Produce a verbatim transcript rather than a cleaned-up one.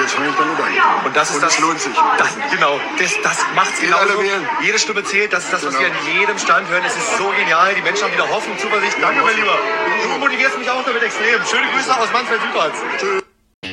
jetzt fange ich damit an. Und das ist Und das, das lohnt sich. Das, genau, das, das macht es Geht alle genauso. wählen. Jede Stimme zählt, das ist das, was Genau. wir an jedem Stand hören. Es ist so genial, die Menschen haben wieder Hoffnung, Zuversicht. Danke, mein Lieber. Du motivierst mich auch damit extrem. Schöne Grüße aus Mansfeld-Südharz. Tschüss.